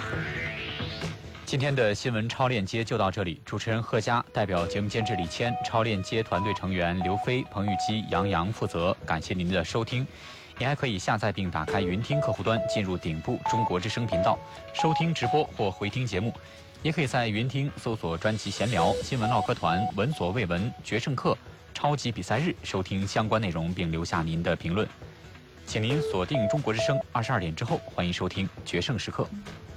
今天的新闻超链接就到这里，主持人贺佳代表节目监制李谦，超链接团队成员刘飞、彭玉基、杨洋负责。感谢您的收听，您还可以下载并打开云听客户端，进入顶部中国之声频道，收听直播或回听节目。也可以在云听搜索专辑闲聊、新闻唠嗑团、闻所未闻、决胜课、超级比赛日，收听相关内容并留下您的评论。请您锁定中国之声22点之后，欢迎收听决胜时刻。